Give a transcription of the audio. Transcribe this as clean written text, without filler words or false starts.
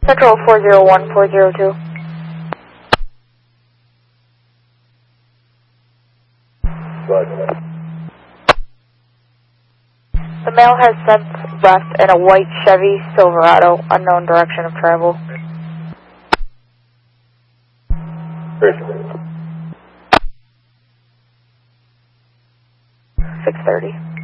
Central 401402. The male has since left in a white Chevy Silverado, unknown direction of travel. 6:30.